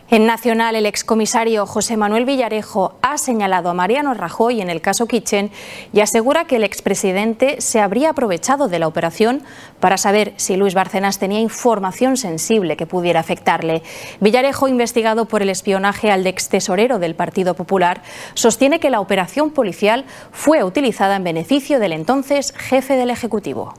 En Nacional, el excomisario José Manuel Villarejo ha señalado a Mariano Rajoy en el caso Kitchen y asegura que el expresidente se habría aprovechado de la operación para saber si Luis Bárcenas tenía información sensible que pudiera afectarle. Villarejo, investigado por el espionaje al extesorero del Partido Popular, sostiene que la operación policial fue utilizada en beneficio del entonces jefe del Ejecutivo.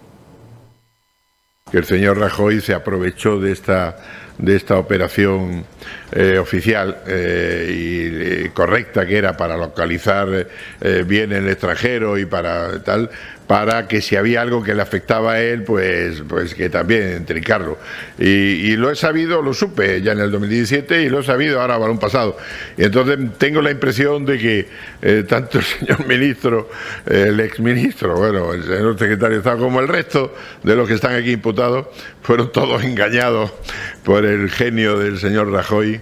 Que el señor Rajoy se aprovechó de esta operación oficial y correcta que era para localizar bien el extranjero y para tal, para que si había algo que le afectaba a él, pues que también trincarlo. Y lo he sabido, lo supe ya en el 2017 y lo he sabido ahora balón pasado. Y entonces tengo la impresión de que tanto el señor ministro, el exministro, bueno, el señor secretario de Estado, como el resto de los que están aquí imputados, fueron todos engañados por el genio del señor Rajoy.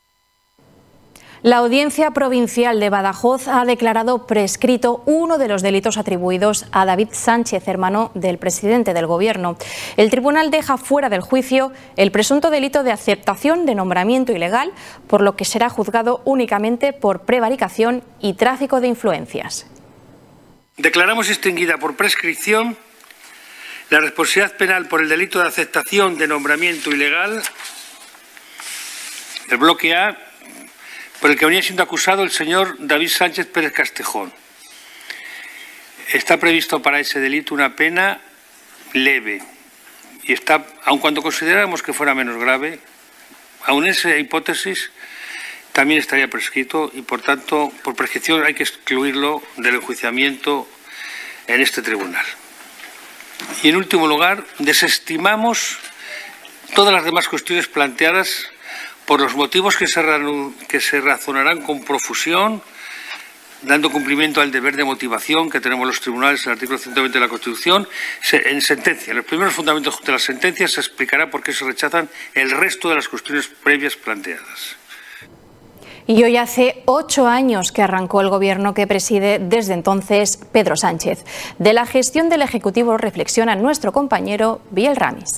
La Audiencia Provincial de Badajoz ha declarado prescrito uno de los delitos atribuidos a David Sánchez, hermano del presidente del Gobierno. El tribunal deja fuera del juicio el presunto delito de aceptación de nombramiento ilegal, por lo que será juzgado únicamente por prevaricación y tráfico de influencias. Declaramos extinguida por prescripción la responsabilidad penal por el delito de aceptación de nombramiento ilegal del bloque A, por el que venía siendo acusado el señor David Sánchez Pérez Castejón. Está previsto para ese delito una pena leve y aun cuando consideráramos que fuera menos grave, aun esa hipótesis también estaría prescrito y, por tanto, por prescripción hay que excluirlo del enjuiciamiento en este tribunal. Y, en último lugar, desestimamos todas las demás cuestiones planteadas por los motivos que se razonarán con profusión, dando cumplimiento al deber de motivación que tenemos los tribunales en el artículo 120 de la Constitución. En sentencia, en los primeros fundamentos de la sentencia se explicará por qué se rechazan el resto de las cuestiones previas planteadas. Y hoy hace 8 años que arrancó el gobierno que preside desde entonces Pedro Sánchez. De la gestión del Ejecutivo reflexiona nuestro compañero Biel Ramis.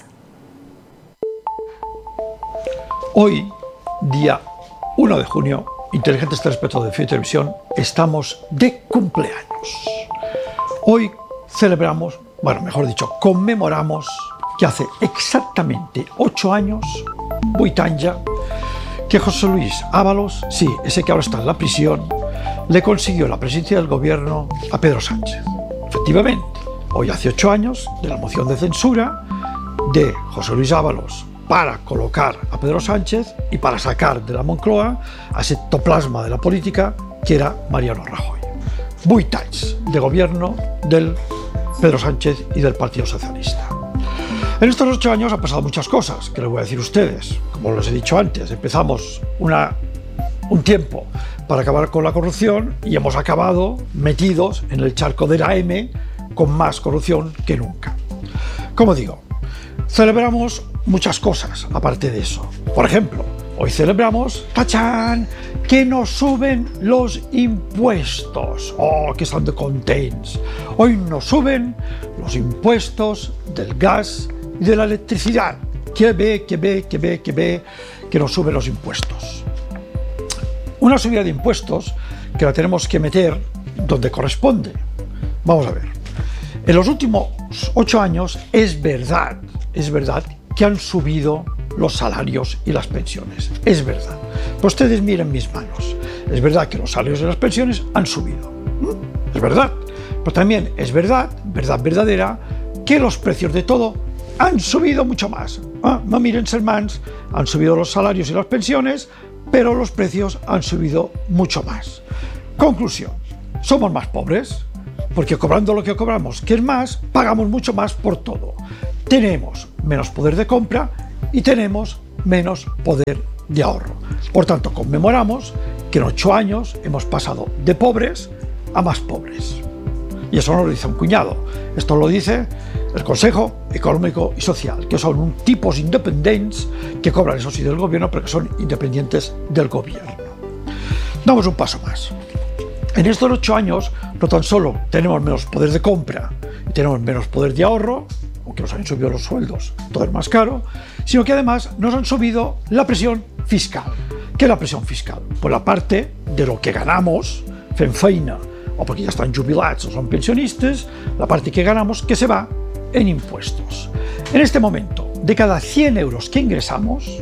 Hoy, día 1 de junio, inteligentes telespectadores de FIO Televisión, estamos de cumpleaños. Hoy celebramos, bueno, mejor dicho, conmemoramos que hace exactamente 8 años, 8 anys ya, que José Luis Ábalos, sí, ese que ahora está en la prisión, le consiguió la presidencia del gobierno a Pedro Sánchez. Efectivamente, hoy hace 8 años de la moción de censura de José Luis Ábalos para colocar a Pedro Sánchez y para sacar de la Moncloa a ese ectoplasma de la política que era Mariano Rajoy. 8 anys de gobierno del Pedro Sánchez y del Partido Socialista. En estos 8 años han pasado muchas cosas, que les voy a decir a ustedes. Como les he dicho antes, empezamos un tiempo para acabar con la corrupción y hemos acabado metidos en el charco de la M con más corrupción que nunca. Como digo, celebramos muchas cosas aparte de eso. Por ejemplo, hoy celebramos, ¡tachán!, que nos suben los impuestos. ¡Oh, que están de contents! Hoy nos suben los impuestos del gas y de la electricidad. Que nos suben los impuestos. Una subida de impuestos que la tenemos que meter donde corresponde. Vamos a ver. En los últimos 8 años es verdad que han subido los salarios y las pensiones. Es verdad. Pero ustedes miren mis manos. Es verdad que los salarios y las pensiones han subido. Es verdad. Pero también es verdad verdadera, que los precios de todo han subido mucho más. No miren ser mans, han subido los salarios y las pensiones, pero los precios han subido mucho más. Conclusión, somos más pobres, porque cobrando lo que cobramos, que es más, pagamos mucho más por todo. Tenemos menos poder de compra y tenemos menos poder de ahorro. Por tanto, conmemoramos que en 8 años hemos pasado de pobres a más pobres. Y eso no lo dice un cuñado, esto lo dice el Consejo Económico y Social, que son tipos independientes que cobran, eso sí, del gobierno, pero que son independientes del gobierno. Damos un paso más. En estos 8 años no tan solo tenemos menos poder de compra y tenemos menos poder de ahorro, aunque nos han subido los sueldos, todo es más caro, sino que además nos han subido la presión fiscal. ¿Qué es la presión fiscal? Pues la parte de lo que ganamos, fem feina, o porque ya están jubilados o son pensionistas, la parte que ganamos que se va en impuestos. En este momento, de cada 100 euros que ingresamos,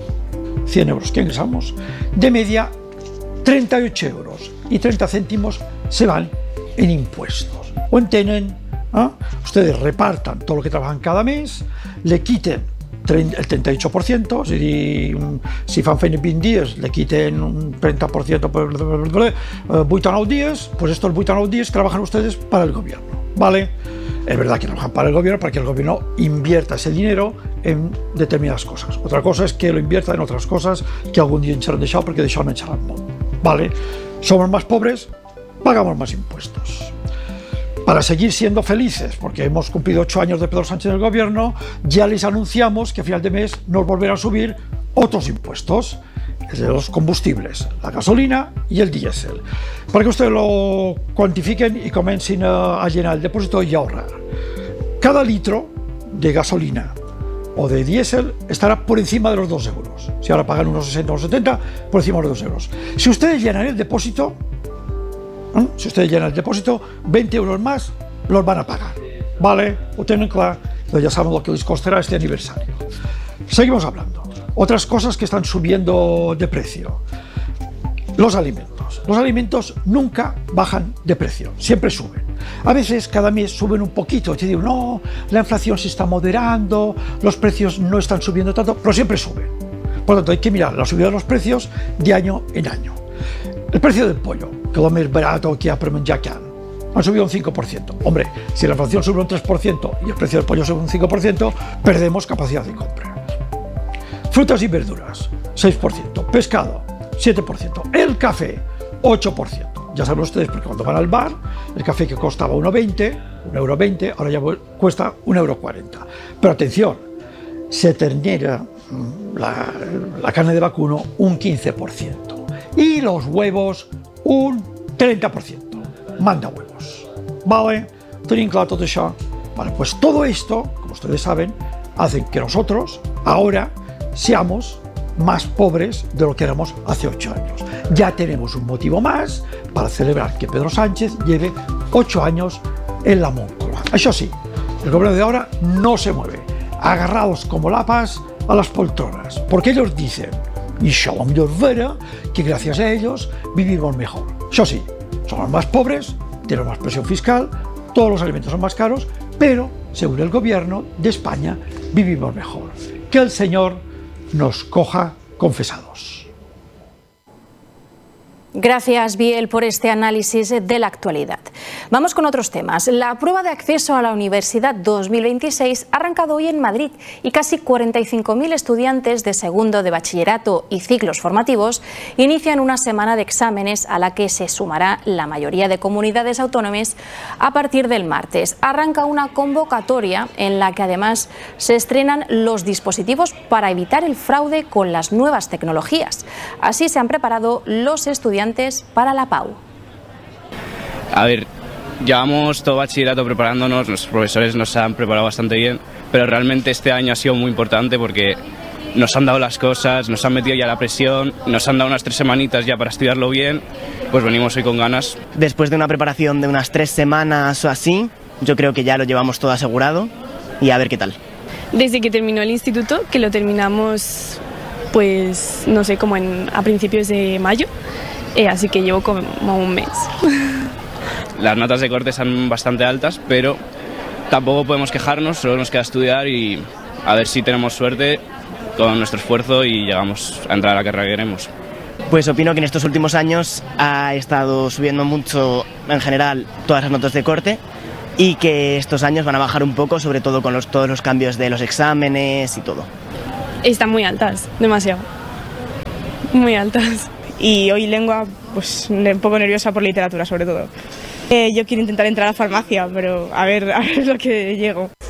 de media 38 euros y 30 céntimos se van en impuestos. O entienden, ustedes repartan todo lo que trabajan cada mes, le quiten el 38%, es decir, si fan feina 20 dies, le quiten un 30% por 8 o 9 días, pues estos 8 o 9 días trabajan ustedes para el gobierno, ¿vale? Es verdad que trabajan para el gobierno, para que el gobierno invierta ese dinero en determinadas cosas. Otra cosa es que lo invierta en otras cosas que algún día echaran de porque de no echaran molt, ¿vale? Somos más pobres, pagamos más impuestos. Para seguir siendo felices, porque hemos cumplido 8 años de Pedro Sánchez en el gobierno, ya les anunciamos que a final de mes nos volverán a subir otros impuestos, el de los combustibles, la gasolina y el diésel, para que ustedes lo cuantifiquen y comiencen a llenar el depósito y ahorrar. Cada litro de gasolina o de diésel estará por encima de los 2 euros. Si ahora pagan unos 60 o 70, por encima de los 2 euros. Si ustedes llenan el depósito, 20 euros más los van a pagar, ¿vale? Lo tienen claro, ya saben lo que les costará este aniversario. Seguimos hablando. Otras cosas que están subiendo de precio. Los alimentos. Los alimentos nunca bajan de precio, siempre suben. A veces cada mes suben un poquito, te digo, no, la inflación se está moderando, los precios no están subiendo tanto, pero siempre suben. Por lo tanto, hay que mirar la subida de los precios de año en año. El precio del pollo, que es lo más barato que ha per menjar que han subido un 5%. Hombre, si la inflación sube un 3% y el precio del pollo sube un 5%, perdemos capacidad de compra. Frutas y verduras, 6%. Pescado, 7%. El café, 8%. Ya saben ustedes, porque cuando van al bar, el café que costaba 1,20 €, ahora ya cuesta 1,40 €. Pero atención, se ternera la carne de vacuno un 15%. Y los huevos un 30%. Manda huevos. ¿Vale? ¿Tenéis claro todo eso? Vale, pues todo esto, como ustedes saben, hace que nosotros ahora seamos más pobres de lo que éramos hace 8 años. Ya tenemos un motivo más para celebrar que Pedro Sánchez lleve 8 años en la Moncloa. Eso sí, el gobierno de ahora no se mueve, agarrados como lapas a las poltronas, porque ellos dicen, y yo verá que gracias a ellos vivimos mejor. Eso sí, somos más pobres, tenemos más presión fiscal, todos los alimentos son más caros, pero según el gobierno de España vivimos mejor. Que el Señor nos coja confesados. Gracias, Biel, por este análisis de la actualidad. Vamos con otros temas. La prueba de acceso a la Universidad 2026 ha arrancado hoy en Madrid y casi 45.000 estudiantes de segundo de bachillerato y ciclos formativos inician una semana de exámenes a la que se sumará la mayoría de comunidades autónomas a partir del martes. Arranca una convocatoria en la que además se estrenan los dispositivos para evitar el fraude con las nuevas tecnologías. Así se han preparado los estudiantes para la PAU. A ver, llevamos todo bachillerato preparándonos, los profesores nos han preparado bastante bien, pero realmente este año ha sido muy importante porque nos han dado las cosas, nos han metido ya la presión, nos han dado unas 3 semanitas ya para estudiarlo bien, pues venimos hoy con ganas. Después de una preparación de unas 3 semanas o así, yo creo que ya lo llevamos todo asegurado y a ver qué tal. Desde que terminó el instituto, que lo terminamos, pues no sé, como a principios de mayo, así que llevo como un mes. Las notas de corte están bastante altas, pero tampoco podemos quejarnos, solo nos queda estudiar y a ver si tenemos suerte con nuestro esfuerzo y llegamos a entrar a la carrera que queremos. Pues opino que en estos últimos años ha estado subiendo mucho en general todas las notas de corte y que estos años van a bajar un poco, sobre todo con todos los cambios de los exámenes y todo. Están muy altas, demasiado. Muy altas. Y hoy lengua, pues un poco nerviosa por literatura sobre todo. Yo quiero intentar entrar a farmacia, pero a ver lo que llego.